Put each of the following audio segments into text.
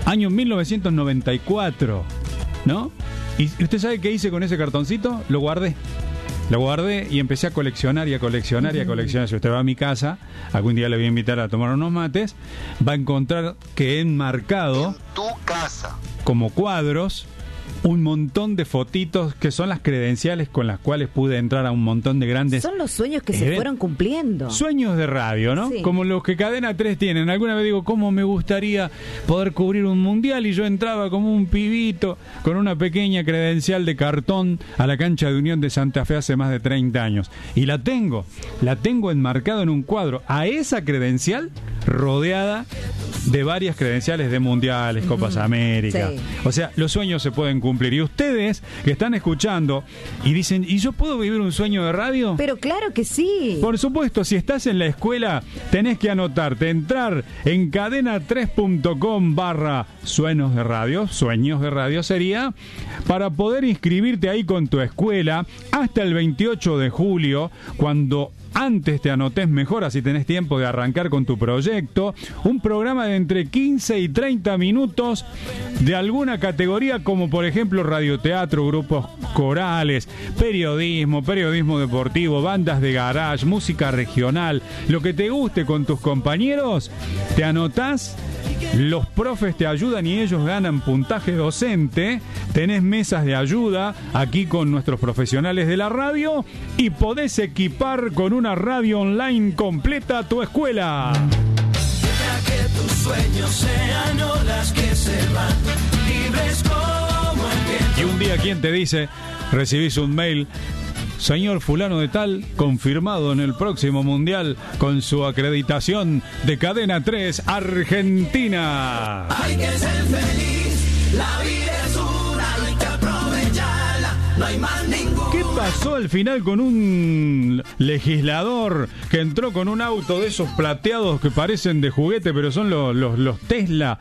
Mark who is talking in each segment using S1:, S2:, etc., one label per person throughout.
S1: Año 1994, ¿no? ¿Y usted sabe qué hice con ese cartoncito? Lo guardé y empecé a coleccionar y a coleccionar y a coleccionar. Si usted va a mi casa, algún día le voy a invitar a tomar unos mates, va a encontrar que he enmarcado
S2: en tu casa,
S1: como cuadros, un montón de fotitos que son las credenciales con las cuales pude entrar a un montón de grandes...
S3: Son los sueños que se fueron cumpliendo.
S1: Sueños de radio, ¿no?
S3: Sí.
S1: Como los que Cadena 3 tienen. Alguna vez digo, ¿cómo me gustaría poder cubrir un mundial? Y yo entraba como un pibito con una pequeña credencial de cartón a la cancha de Unión de Santa Fe hace más de 30 años. Y la tengo enmarcado en un cuadro. A esa credencial rodeada de varias credenciales de mundiales, Copas América.
S3: Sí.
S1: O sea, los sueños se pueden cumplir. Y ustedes que están escuchando y dicen, ¿y yo puedo vivir un sueño de radio?
S3: Pero claro que sí.
S1: Por supuesto, si estás en la escuela, tenés que anotarte, entrar en cadena3.com/sueños de radio sería para poder inscribirte ahí con tu escuela hasta el 28 de julio, cuando antes te anotés mejor, así tenés tiempo de arrancar con tu proyecto. Un programa de entre 15 y 30 minutos de alguna categoría, como por ejemplo radioteatro, grupos corales, periodismo deportivo, bandas de garage, música regional, lo que te guste con tus compañeros, te anotás. Los profes te ayudan y ellos ganan puntaje docente. Tenés mesas de ayuda aquí con nuestros profesionales de la radio y podés equipar con una radio online completa tu escuela.
S4: Deja que tus sueños sean olas que se van libres como el viento.
S1: Y un día, ¿quién te dice? Recibís un mail: señor fulano de tal, confirmado en el próximo mundial con su acreditación de Cadena 3 Argentina.
S4: Hay que ser feliz, la vida es una, hay que aprovecharla, no hay más ningún.
S1: ¿Qué pasó al final con un legislador que entró con un auto de esos plateados que parecen de juguete, pero son los Tesla?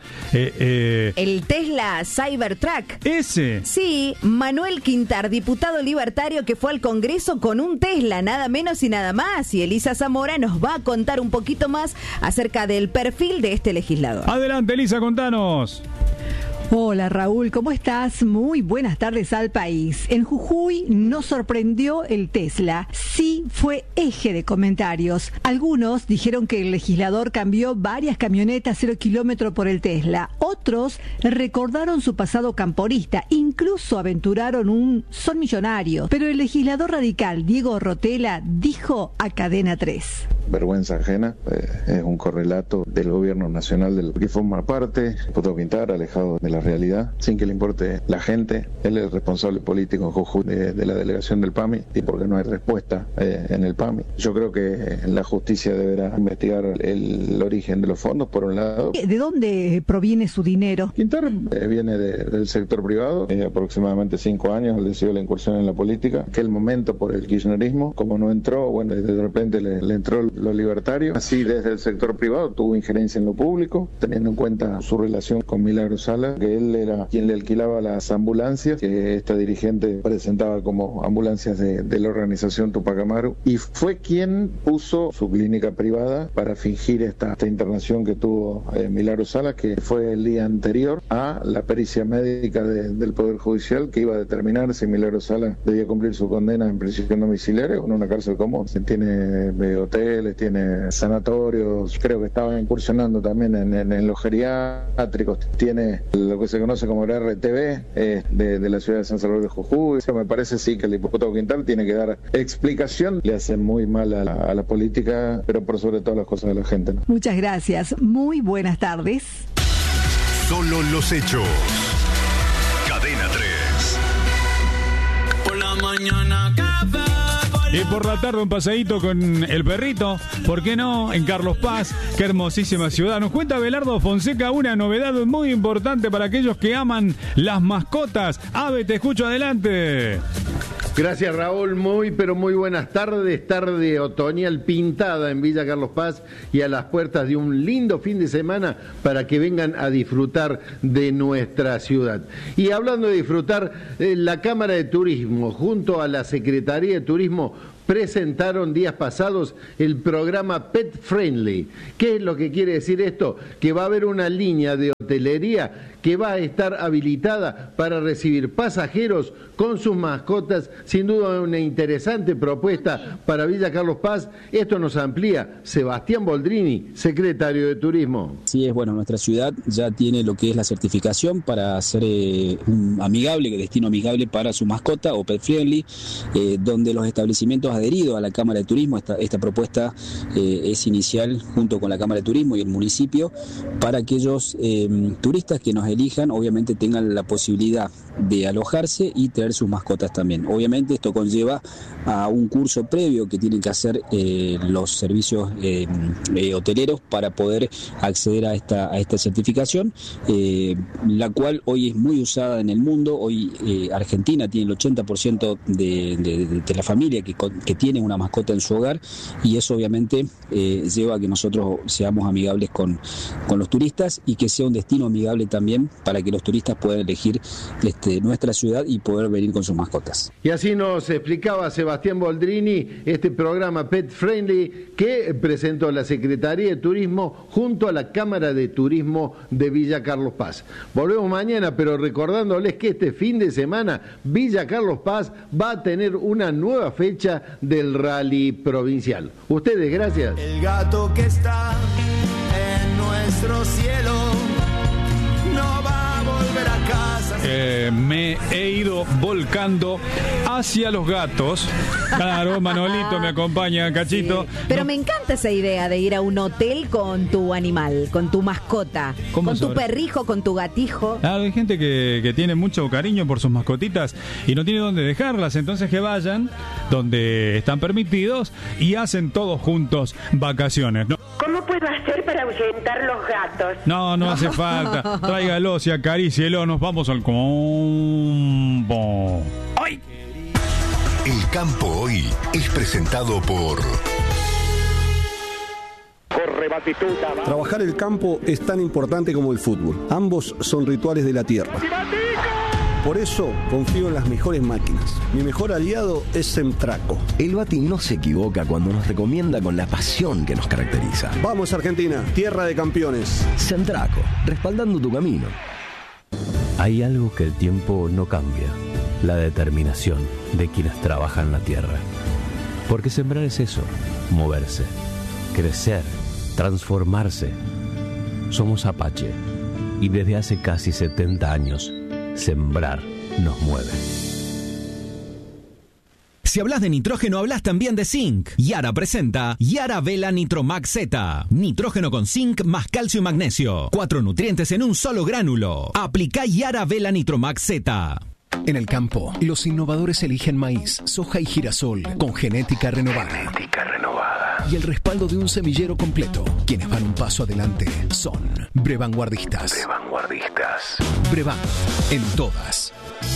S3: El Tesla Cybertruck.
S1: Ese.
S3: Sí, Manuel Quintar, diputado libertario que fue al Congreso con un Tesla, nada menos y nada más. Y Elisa Zamora nos va a contar un poquito más acerca del perfil de este legislador.
S1: Adelante, Elisa, contanos.
S5: Hola Raúl, ¿cómo estás? Muy buenas tardes al país. En Jujuy no sorprendió el Tesla, sí fue eje de comentarios. Algunos dijeron que el legislador cambió varias camionetas 0 kilómetro por el Tesla. Otros recordaron su pasado camporista, incluso aventuraron un son millonario. Pero el legislador radical Diego Rotela dijo a Cadena 3.
S6: Vergüenza ajena, es un correlato del gobierno nacional del que forma parte, Puto Quintar, alejado de la realidad, sin que le importe la gente. Él es el responsable político en Jujuy de la delegación del PAMI, y porque no hay respuesta en el PAMI. Yo creo que la justicia deberá investigar el origen de los fondos, por un lado.
S5: ¿De dónde proviene su dinero?
S6: Quintar viene del sector privado, aproximadamente 5 años decidió la incursión en la política. Aquel momento por el kirchnerismo, como no entró, bueno, de repente le entró lo libertario. Así desde el sector privado tuvo injerencia en lo público, teniendo en cuenta su relación con Milagro Sala, que él era quien le alquilaba las ambulancias que esta dirigente presentaba como ambulancias de la organización Tupac Amaru, y fue quien puso su clínica privada para fingir esta internación que tuvo Milagro Sala, que fue el día anterior a la pericia médica del Poder Judicial, que iba a determinar si Milagro Sala debía cumplir su condena en prisión domiciliaria o en una cárcel común. Tiene hoteles, tiene sanatorios, creo que estaba incursionando también en los geriátricos, tiene lo que se conoce como el RTV de la ciudad de San Salvador de Jujuy. Eso me parece sí que el diputado Quintal tiene que dar explicación. Le hace muy mal a la política, pero por sobre todas las cosas de la gente, ¿no?
S5: Muchas gracias, muy buenas tardes.
S7: Solo los hechos. Cadena 3.
S4: Por la mañana café.
S1: Y por la tarde un paseíto con el perrito, ¿por qué no? En Carlos Paz, qué hermosísima ciudad. Nos cuenta Belardo Fonseca una novedad muy importante para aquellos que aman las mascotas. Ave, te escucho, adelante.
S8: Gracias Raúl, muy buenas tardes, tarde otoñal pintada en Villa Carlos Paz y a las puertas de un lindo fin de semana para que vengan a disfrutar de nuestra ciudad. Y hablando de disfrutar, la Cámara de Turismo junto a la Secretaría de Turismo presentaron días pasados el programa Pet Friendly. ¿Qué es lo que quiere decir esto? Que va a haber una línea de hotelería que va a estar habilitada para recibir pasajeros con sus mascotas. Sin duda una interesante propuesta para Villa Carlos Paz. Esto nos amplía Sebastián Boldrini, secretario de Turismo.
S2: Sí, es bueno, nuestra ciudad ya tiene lo que es la certificación para ser un destino amigable para su mascota o pet friendly, donde los establecimientos adheridos a la Cámara de Turismo, esta propuesta es inicial junto con la Cámara de Turismo y el municipio, para aquellos turistas que nos elijan, obviamente tengan la posibilidad de alojarse y traer sus mascotas también. Obviamente esto conlleva a un curso previo que tienen que hacer los servicios hoteleros para poder acceder a esta certificación, la cual hoy es muy usada en el mundo. Hoy Argentina tiene el 80% de la familia que tiene una mascota en su hogar, y eso obviamente lleva a que nosotros seamos amigables con los turistas y que sea un destino amigable también para que los turistas puedan elegir nuestra ciudad y poder venir con sus mascotas.
S8: Y así nos explicaba Sebastián Boldrini este programa Pet Friendly que presentó la Secretaría de Turismo junto a la Cámara de Turismo de Villa Carlos Paz. Volvemos mañana, pero recordándoles que este fin de semana Villa Carlos Paz va a tener una nueva fecha del rally provincial. Ustedes, gracias.
S4: El gato que está en nuestro cielo no va a volver a casa.
S1: Me he ido volcando hacia los gatos. Claro, Manolito me acompaña, Cachito.
S3: Sí, pero me encanta esa idea de ir a un hotel con tu animal, con tu mascota, con tu perrijo, con tu gatijo.
S1: Claro, hay gente que tiene mucho cariño por sus mascotitas y no tiene dónde dejarlas, entonces que vayan donde están permitidos y hacen todos juntos vacaciones, ¿no?
S9: ¿Cómo puedo hacer para ahuyentar los gatos?
S1: No hace falta. Tráigalos y acarícielo. Nos vamos al campo. ¡Ay!
S7: El campo hoy es presentado por...
S10: Trabajar el campo es tan importante como el fútbol. Ambos son rituales de la tierra. Por eso confío en las mejores máquinas. Mi mejor aliado es Semtraco.
S11: El Bati no se equivoca cuando nos recomienda con la pasión que nos caracteriza.
S10: Vamos Argentina, tierra de campeones.
S11: Semtraco, respaldando tu camino.
S12: Hay algo que el tiempo no cambia: la determinación de quienes trabajan la tierra. Porque sembrar es eso, moverse, crecer, transformarse. Somos Apache y desde hace casi 70 años, sembrar nos mueve.
S13: Si hablas de nitrógeno, hablas también de zinc. Yara presenta Yara Vela Nitromax Z. Nitrógeno con zinc más calcio y magnesio. 4 nutrientes en un solo gránulo. Aplica Yara Vela Nitromax Z.
S14: En el campo, los innovadores eligen maíz, soja y girasol con genética renovada. Y el respaldo de un semillero completo. Quienes van un paso adelante son Brevanguardistas. Brevan, en todas.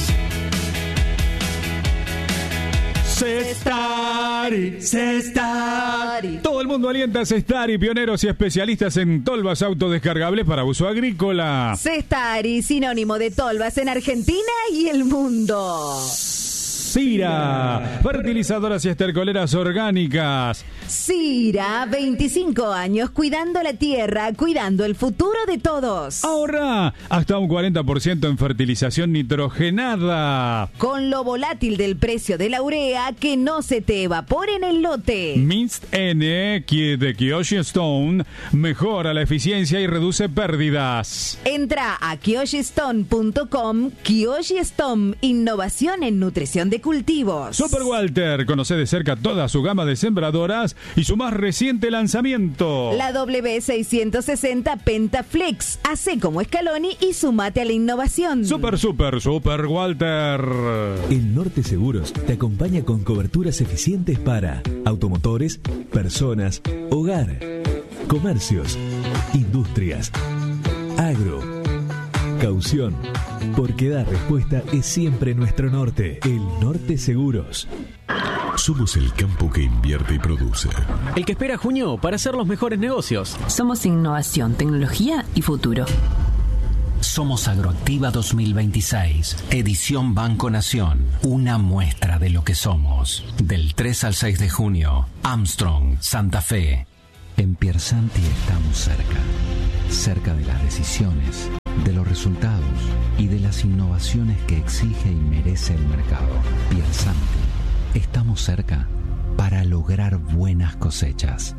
S1: Cestari. Todo el mundo alienta a Cestari, pioneros y especialistas en tolvas autodescargables para uso agrícola.
S3: Cestari, sinónimo de tolvas en Argentina y el mundo.
S1: Sira, fertilizadoras y estercoleras orgánicas.
S3: Sira, 25 años cuidando la tierra, cuidando el futuro de todos.
S1: Ahorra hasta un 40% en fertilización nitrogenada.
S3: Con lo volátil del precio de la urea, que no se te evapore en el lote.
S1: Mist N de Kyoshi Stone mejora la eficiencia y reduce pérdidas.
S3: Entra a kyoshistone.com. Kyoshi Stone, innovación en nutrición de cultivos.
S1: Super Walter, conoce de cerca toda su gama de sembradoras y su más reciente lanzamiento.
S3: La W660 Pentaflex. Hace como Scaloni y sumate a la innovación.
S1: Super Walter.
S15: El Norte Seguros te acompaña con coberturas eficientes para automotores, personas, hogar, comercios, industrias, agro, caución, porque dar respuesta es siempre nuestro norte. El Norte Seguros.
S7: Somos el campo que invierte y produce.
S16: El que espera junio para hacer los mejores negocios.
S17: Somos innovación, tecnología y futuro.
S16: Somos Agroactiva 2026, edición Banco Nación. Una muestra de lo que somos. Del 3 al 6 de junio, Armstrong, Santa Fe.
S17: En Piersanti estamos cerca de las decisiones, de los resultados y de las innovaciones que exige y merece el mercado. Piersanti, estamos cerca para lograr buenas cosechas.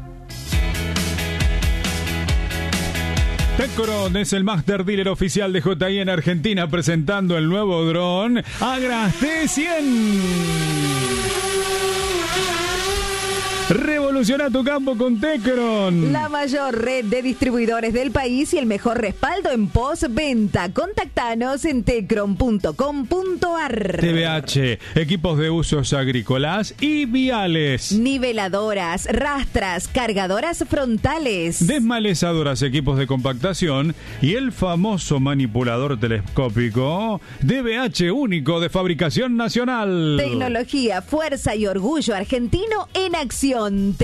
S1: Tecron es el Master Dealer oficial de JI en Argentina, presentando el nuevo dron Agras T100. Revoluciona tu campo con Tecron.
S3: La mayor red de distribuidores del país y el mejor respaldo en postventa. Contactanos en tecron.com.ar.
S1: TVH, equipos de usos agrícolas y viales.
S3: Niveladoras, rastras, cargadoras frontales.
S1: Desmalezadoras, equipos de compactación y el famoso manipulador telescópico DBH único de fabricación nacional.
S3: Tecnología, fuerza y orgullo argentino en acción.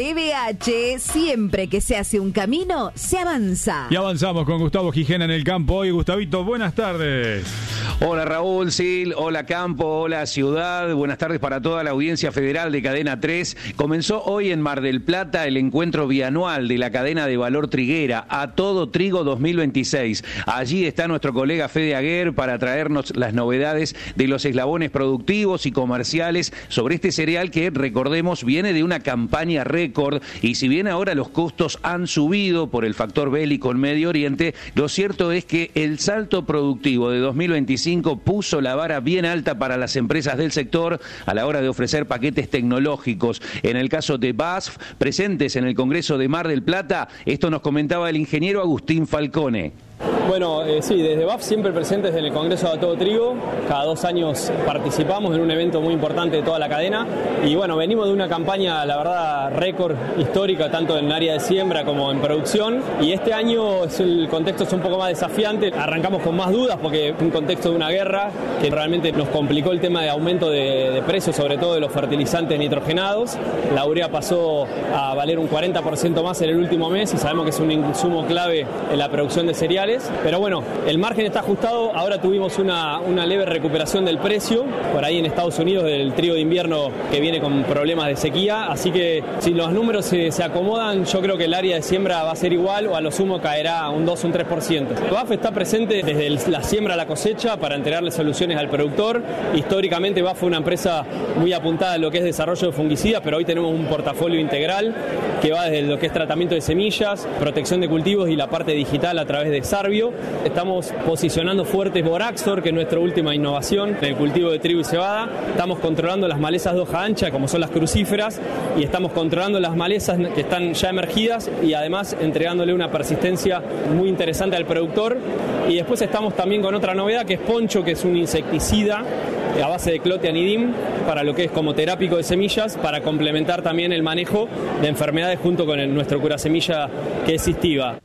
S3: TVH, siempre que se hace un camino, se avanza.
S1: Y avanzamos con Gustavo Gijena en el campo hoy. Gustavito, buenas tardes.
S18: Hola Raúl, Sil, hola campo, hola ciudad, buenas tardes para toda la audiencia federal de Cadena 3. Comenzó hoy en Mar del Plata el encuentro bianual de la cadena de valor triguera, A Todo Trigo 2026. Allí está nuestro colega Fede Aguer para traernos las novedades de los eslabones productivos y comerciales sobre este cereal que, recordemos, viene de una campaña récord, y si bien ahora los costos han subido por el factor bélico en Medio Oriente, lo cierto es que el salto productivo de 2025 puso la vara bien alta para las empresas del sector a la hora de ofrecer paquetes tecnológicos. En el caso de BASF, presentes en el Congreso de Mar del Plata, esto nos comentaba el ingeniero Agustín Falcone.
S19: Bueno, sí, desde BASF siempre presentes en el Congreso de A Todo Trigo. Cada 2 años participamos en un evento muy importante de toda la cadena. Y bueno, venimos de una campaña, la verdad, récord histórica, tanto en el área de siembra como en producción. Y este año el contexto es un poco más desafiante. Arrancamos con más dudas porque es un contexto de una guerra que realmente nos complicó el tema de aumento de precios, sobre todo de los fertilizantes nitrogenados. La urea pasó a valer un 40% más en el último mes y sabemos que es un insumo clave en la producción de cereales. Pero bueno, el margen está ajustado. Ahora tuvimos una leve recuperación del precio por ahí en Estados Unidos del trigo de invierno que viene con problemas de sequía. Así que si los números se acomodan, yo creo que el área de siembra va a ser igual o a lo sumo caerá un 2 o un 3%. BASF está presente desde la siembra a la cosecha para entregarle soluciones al productor. Históricamente BASF fue una empresa muy apuntada en lo que es desarrollo de fungicidas, pero hoy tenemos un portafolio integral que va desde lo que es tratamiento de semillas, protección de cultivos y la parte digital a través de Sarvio. Estamos posicionando fuertes Boraxor, que es nuestra última innovación en el cultivo de trigo y cebada. Estamos controlando las malezas de hoja ancha, como son las crucíferas, y estamos controlando las malezas que están ya emergidas y además entregándole una persistencia muy interesante al productor. Y después estamos también con otra novedad que es Poncho, que es un insecticida a base de clotianidin para lo que es como terápico de semillas, para complementar también el manejo de enfermedades junto con nuestro curasemilla que es Cistiva.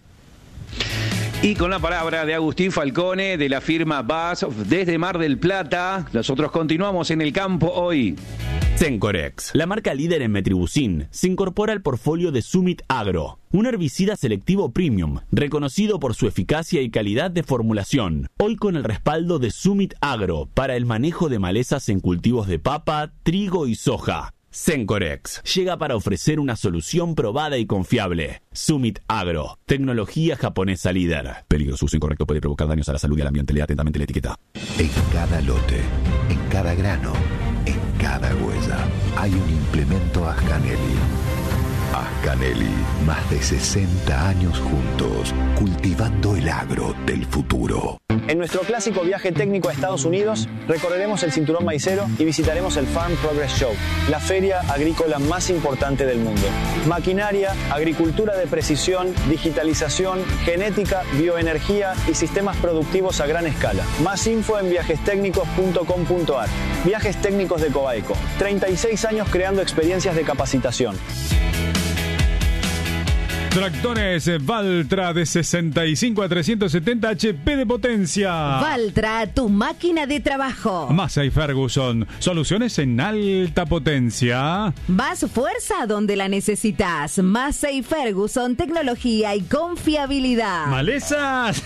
S18: Y con la palabra de Agustín Falcone de la firma BASF desde Mar del Plata, nosotros continuamos en el campo hoy.
S20: Sencorex, la marca líder en metribuzin, se incorpora al portfolio de Summit Agro, un herbicida selectivo premium, reconocido por su eficacia y calidad de formulación. Hoy con el respaldo de Summit Agro para el manejo de malezas en cultivos de papa, trigo y soja. Sencorex llega para ofrecer una solución probada y confiable. Summit Agro, tecnología japonesa líder. Peligro, uso incorrecto puede provocar daños a la salud y al ambiente. Lea atentamente la etiqueta.
S7: En cada lote, en cada grano, en cada huella, hay un implemento Ascanelli. Ascanelli, más de 60 años juntos, cultivando el agro del futuro.
S21: En nuestro clásico viaje técnico a Estados Unidos, recorreremos el cinturón maicero y visitaremos el Farm Progress Show, la feria agrícola más importante del mundo. Maquinaria, agricultura de precisión, digitalización, genética, bioenergía y sistemas productivos a gran escala. Más info en viajestecnicos.com.ar. Viajes Técnicos de Coaico. 36 años creando experiencias de capacitación.
S1: Tractores Valtra de 65 a 370 HP de potencia.
S3: Valtra, tu máquina de trabajo.
S1: Massey Ferguson, soluciones en alta potencia.
S3: Más fuerza donde la necesitas. Massey Ferguson, tecnología y confiabilidad.
S1: ¡Malezas!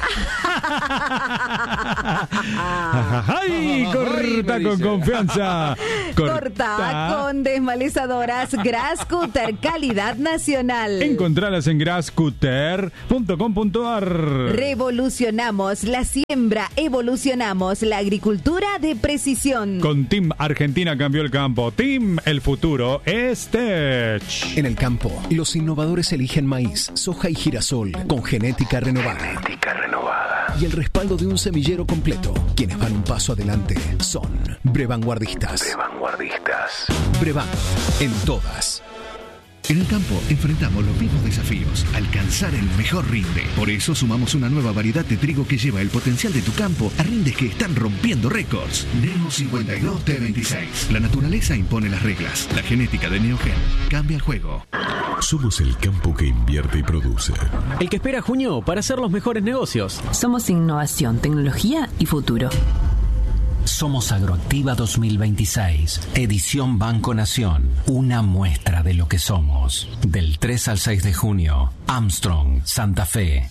S1: ¡Ay! Corta con confianza.
S3: Corta con desmalezadoras Grascutter, calidad nacional.
S1: Encontralas en grascutter.com.ar.
S3: Revolucionamos la siembra, evolucionamos la agricultura de precisión.
S1: Con Team Argentina cambió el campo. Team, el futuro es Tech.
S14: En el campo, los innovadores eligen maíz, soja y girasol con genética renovada. Y el respaldo de un semillero completo. Quienes van un paso adelante son brevanguardistas. Brevan, en todas.
S6: En el campo enfrentamos los mismos desafíos, alcanzar el mejor rinde. Por eso sumamos una nueva variedad de trigo que lleva el potencial de tu campo a rindes que están rompiendo récords. Neo 52 T26. La naturaleza impone las reglas. La genética de Neogen cambia el juego.
S15: Somos el campo que invierte y produce.
S22: El que espera junio para hacer los mejores negocios.
S23: Somos innovación, tecnología y futuro.
S16: Somos Agroactiva 2026, edición Banco Nación, una muestra de lo que somos. Del 3 al 6 de junio, Armstrong, Santa Fe.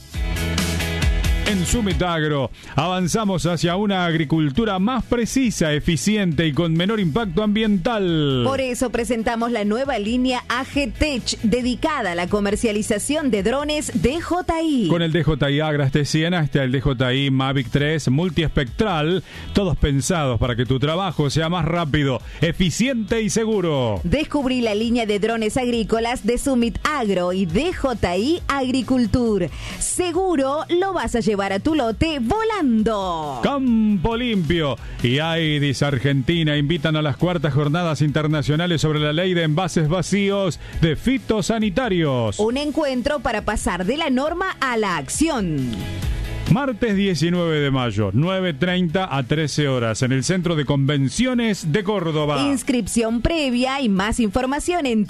S1: En Summit Agro avanzamos hacia una agricultura más precisa, eficiente y con menor impacto ambiental.
S3: Por eso presentamos la nueva línea AG-Tech, dedicada a la comercialización de drones DJI.
S1: Con el DJI Agra este 100 hasta el DJI Mavic 3 multiespectral, todos pensados para que tu trabajo sea más rápido, eficiente y seguro.
S3: Descubrí la línea de drones agrícolas de Summit Agro y DJI Agriculture. Seguro lo vas a llevar a tu lote volando.
S1: Campo Limpio y AIDIS Argentina invitan a las 4ª Jornadas Internacionales sobre la Ley de Envases Vacíos de Fitosanitarios.
S3: Un encuentro para pasar de la norma a la acción.
S1: Martes 19 de mayo, 9:30 a 13 horas, en el Centro de Convenciones de Córdoba.
S3: Inscripción previa y más información en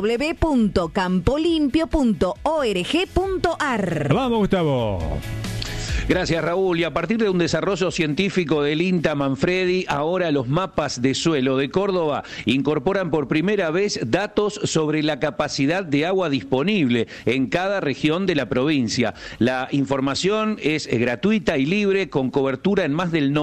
S3: www.campolimpio.org.ar.
S1: Vamos, Gustavo.
S18: Gracias, Raúl. Y a partir de un desarrollo científico del INTA Manfredi, ahora los mapas de suelo de Córdoba incorporan por primera vez datos sobre la capacidad de agua disponible en cada región de la provincia. La información es gratuita y libre, con cobertura en más del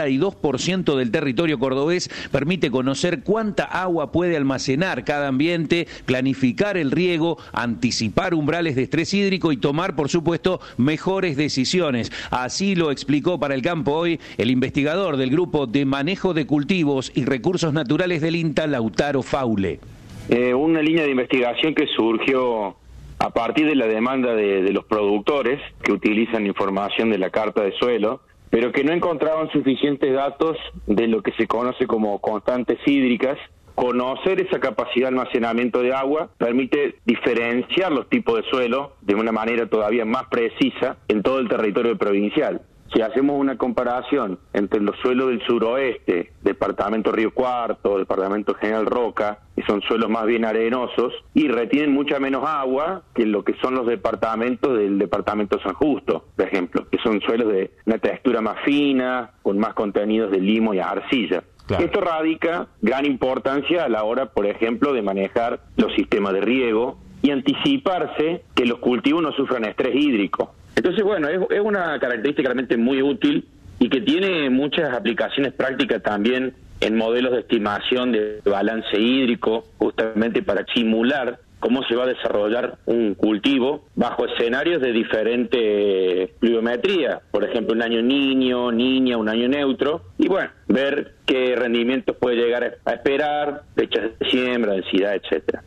S18: 92% del territorio cordobés. Permite conocer cuánta agua puede almacenar cada ambiente, planificar el riego, anticipar umbrales de estrés hídrico y tomar, por supuesto, mejores decisiones. Así lo explicó para El Campo hoy el investigador del Grupo de Manejo de Cultivos y Recursos Naturales del INTA, Lautaro Faule.
S24: Una línea de investigación que surgió a partir de la demanda de los productores que utilizan información de la carta de suelo, pero que no encontraban suficientes datos de lo que se conoce como constantes hídricas. Conocer esa capacidad de almacenamiento de agua permite diferenciar los tipos de suelo de una manera todavía más precisa en todo el territorio provincial. Si hacemos una comparación entre los suelos del suroeste, departamento Río Cuarto, departamento General Roca, que son suelos más bien arenosos y retienen mucha menos agua que lo que son los departamentos del departamento San Justo, por ejemplo, que son suelos de una textura más fina, con más contenidos de limo y arcilla. Claro. Esto radica gran importancia a la hora, por ejemplo, de manejar los sistemas de riego y anticiparse que los cultivos no sufran estrés hídrico. Entonces, bueno, es una característica realmente muy útil y que tiene muchas aplicaciones prácticas también en modelos de estimación de balance hídrico, justamente para simular cómo se va a desarrollar un cultivo bajo escenarios de diferente pluviometría, por ejemplo, un año niño, niña, un año neutro, y bueno, ver qué rendimientos puede llegar a esperar, fechas de siembra, densidad, etcétera.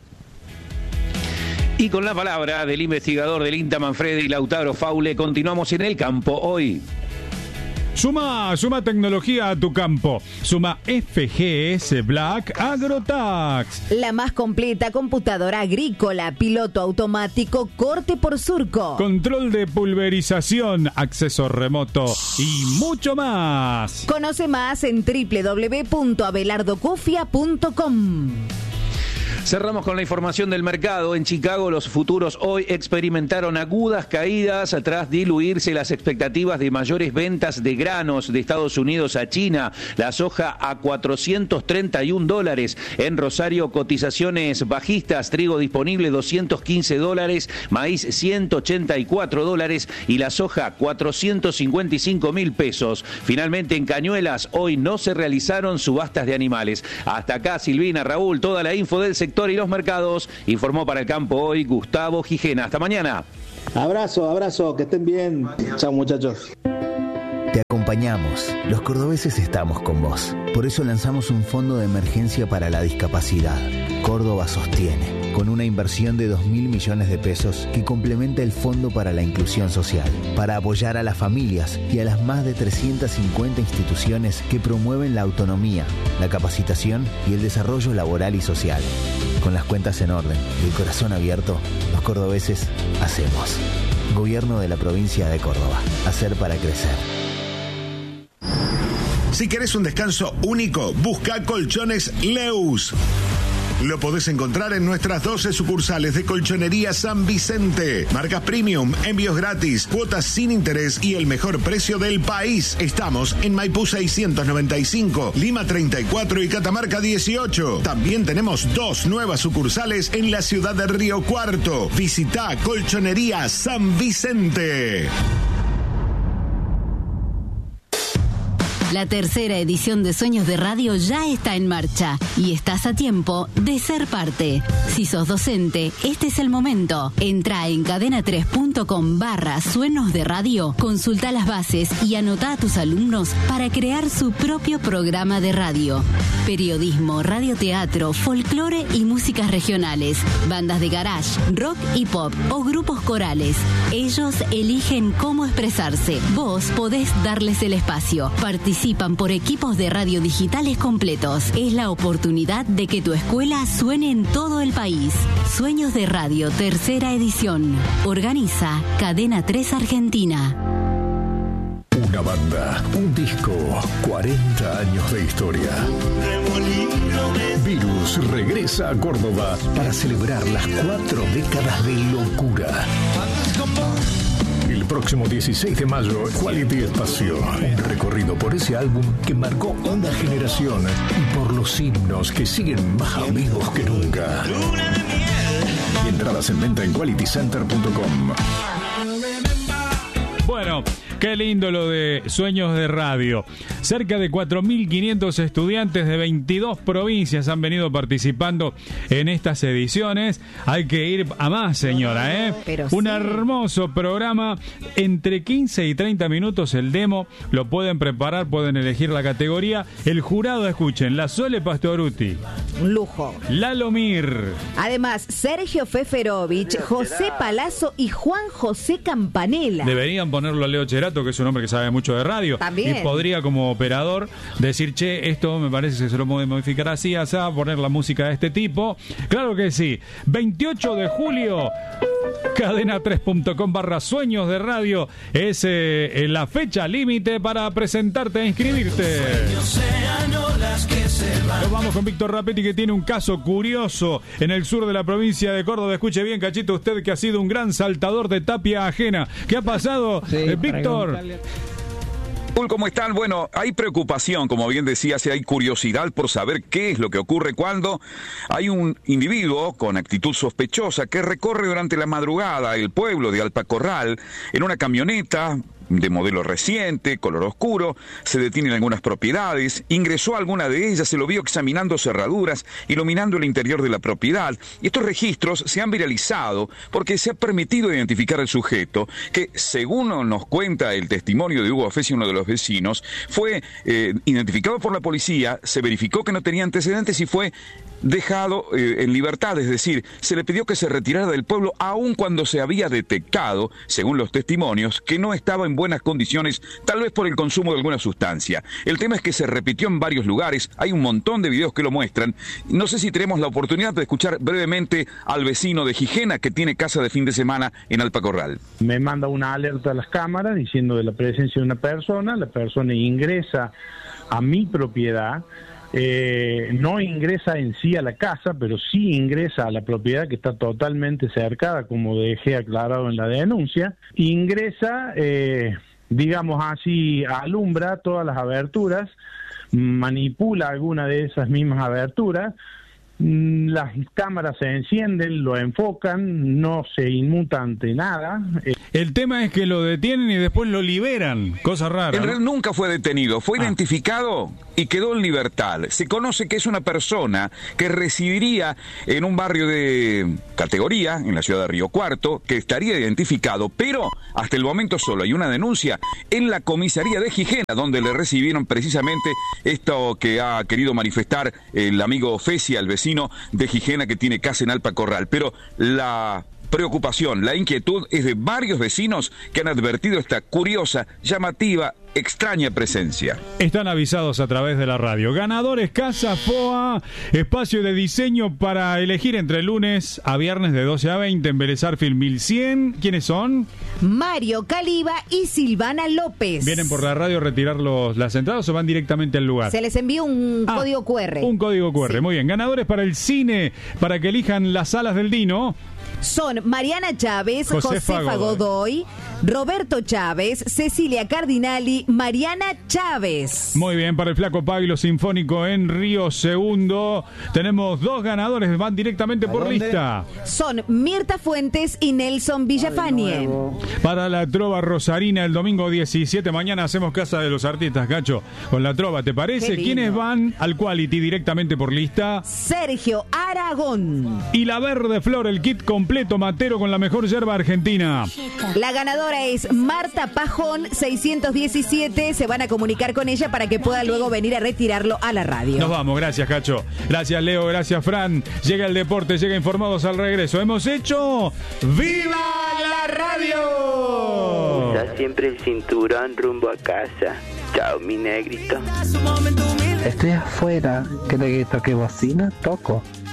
S18: Y con la palabra del investigador del INTA Manfredi, Lautaro Faule, continuamos en El Campo hoy.
S1: Suma tecnología a tu campo. Suma FGS Black AgroTax.
S3: La más completa computadora agrícola, piloto automático, corte por surco,
S1: control de pulverización, acceso remoto y mucho más.
S3: Conoce más en www.abelardocufia.com.
S18: Cerramos con la información del mercado. En Chicago, los futuros hoy experimentaron agudas caídas tras diluirse las expectativas de mayores ventas de granos de Estados Unidos a China. La soja a $431. En Rosario, cotizaciones bajistas. Trigo disponible $215. Maíz $184 y la soja $455.000. Finalmente, en Cañuelas, hoy no se realizaron subastas de animales. Hasta acá, Silvina, Raúl, toda la info del sector y los mercados. Informó para El Campo Hoy Gustavo Gijena. Hasta mañana.
S2: Abrazo, que estén bien. Chao, muchachos.
S4: Te acompañamos. Los cordobeses estamos con vos. Por eso lanzamos un fondo de emergencia para la discapacidad. Córdoba sostiene, con una inversión de 2.000 millones de pesos que complementa el Fondo para la Inclusión Social, para apoyar a las familias y a las más de 350 instituciones que promueven la autonomía, la capacitación y el desarrollo laboral y social. Con las cuentas en orden y el corazón abierto, los cordobeses hacemos. Gobierno de la provincia de Córdoba. Hacer para crecer.
S5: Si querés un descanso único, busca Colchones Leus. Lo podés encontrar en nuestras 12 sucursales de Colchonería San Vicente. Marcas premium, envíos gratis, cuotas sin interés y el mejor precio del país. Estamos en Maipú 695, Lima 34 y Catamarca 18. También tenemos 2 nuevas sucursales en la ciudad de Río Cuarto. Visita Colchonería San Vicente.
S8: La tercera edición de Sueños de Radio ya está en marcha y estás a tiempo de ser parte. Si sos docente, este es el momento. Entra en cadena3.com/Sueños de Radio, consulta las bases y anota a tus alumnos para crear su propio programa de radio. Periodismo, radioteatro, folclore y músicas regionales, bandas de garage, rock y pop o grupos corales. Ellos eligen cómo expresarse. Vos podés darles el espacio. Participan por equipos de radio digitales completos. Es la oportunidad de que tu escuela suene en todo el país. Sueños de Radio, tercera edición. Organiza Cadena 3 Argentina.
S15: Una banda, un disco, 40 años de historia. Virus regresa a Córdoba para celebrar las 4 décadas de locura. El próximo 16 de mayo, Quality Espacio. Un recorrido por ese álbum que marcó una generación y por los himnos que siguen más amigos que nunca. Y entradas en venta en qualitycenter.com.
S1: Bueno, qué lindo lo de Sueños de Radio. Cerca de 4.500 estudiantes de 22 provincias han venido participando en estas ediciones. Hay que ir a más, señora, ¿eh?
S3: Pero
S1: un
S3: sí.
S1: hermoso programa. Entre 15 y 30 minutos el demo. Lo pueden preparar, pueden elegir la categoría. El jurado, escuchen, la Sole Pastoruti.
S3: Un lujo.
S1: Lalo Mir.
S3: Además, Sergio Feferovich, José Palazzo y Juan José Campanella.
S1: Deberían ponerlo a Leo Cherato, que es un hombre que sabe mucho de radio.
S3: También.
S1: Y podría, como operador, decir, che, esto me parece que se lo puede modificar así, así, poner la música de este tipo. Claro que sí. 28 de julio, cadena3.com/Sueños de Radio es la fecha límite para presentarte e inscribirte. Nos vamos con Víctor Rapetti, que tiene un caso curioso en el sur de la provincia de Córdoba. Escuche bien, Cachito, usted que ha sido un gran saltador de tapia ajena. ¿Qué ha pasado, Víctor?
S25: ¿Cómo están? Bueno, hay preocupación, como bien decía, hay curiosidad por saber qué es lo que ocurre cuando hay un individuo con actitud sospechosa que recorre durante la madrugada el pueblo de Alpacorral en una camioneta de modelo reciente, color oscuro, se detiene en algunas propiedades, ingresó a alguna de ellas, se lo vio examinando cerraduras, iluminando el interior de la propiedad, y estos registros se han viralizado porque se ha permitido identificar al sujeto, que según nos cuenta el testimonio de Hugo Afesi, uno de los vecinos, fue identificado por la policía, se verificó que no tenía antecedentes y fue dejado en libertad, es decir, se le pidió que se retirara del pueblo aun cuando se había detectado, según los testimonios, que no estaba en buenas condiciones, tal vez por el consumo de alguna sustancia. El tema es que se repitió en varios lugares, hay un montón de videos que lo muestran. No sé si tenemos la oportunidad de escuchar brevemente al vecino de Gijena que tiene casa de fin de semana en Alpacorral.
S26: Me manda una alerta a las cámaras diciendo de la presencia de una persona, la persona ingresa a mi propiedad no ingresa en sí a la casa, pero sí ingresa a la propiedad que está totalmente cercada, como dejé aclarado en la denuncia. Ingresa, digamos así, alumbra todas las aberturas, manipula alguna de esas mismas aberturas, las cámaras se encienden, lo enfocan, no se inmuta ante nada.
S1: El tema es que lo detienen y después lo liberan, cosa rara.
S25: En realidad nunca fue detenido, fue identificado y quedó en libertad. Se conoce que es una persona que residiría en un barrio de categoría, en la ciudad de Río Cuarto, que estaría identificado, pero hasta el momento solo hay una denuncia en la comisaría de Gijena, donde le recibieron precisamente esto que ha querido manifestar el amigo Fesi, al vecino de Gijena que tiene casa en Alpa Corral. Pero la preocupación, la inquietud es de varios vecinos que han advertido esta curiosa, llamativa, extraña presencia.
S1: Están avisados a través de la radio. Ganadores Casa Foa, espacio de diseño para elegir entre lunes a viernes de 12 a 20 en Vélez Arfield 1100. ¿Quiénes son?
S3: Mario Caliba y Silvana López.
S1: ¿Vienen por la radio a retirar las entradas o van directamente al lugar?
S3: Se les envió un código QR.
S1: Un código QR, sí. Muy bien. Ganadores para el cine, para que elijan las salas del Dino.
S3: Son Mariana Chávez, Josefa Godoy, Roberto Chávez, Cecilia Cardinali, Mariana Chávez.
S1: Muy bien, para el Flaco Pablo Sinfónico en Río Segundo. Tenemos 2 ganadores, van directamente por lista.
S3: Son Mirta Fuentes y Nelson Villafañe.
S1: Para la Trova Rosarina el domingo 17, mañana hacemos Casa de los Artistas, Cacho, con la Trova, ¿te parece? ¿Quiénes van al Quality directamente por lista?
S3: Sergio Aragón.
S1: Y la Verde Flor, el kit completo matero con la mejor yerba argentina.
S3: La ganadora es Marta Pajón 617. Se van a comunicar con ella para que pueda luego venir a retirarlo a la radio.
S1: Nos vamos, gracias Cacho, gracias Leo, gracias Fran. Llega el deporte, llega Informados al regreso. Hemos hecho ¡Viva la Radio!
S9: Usa siempre el cinturón rumbo a casa. Chao, mi negrito.
S10: Estoy afuera. ¿Querés que toque bocina? Toco.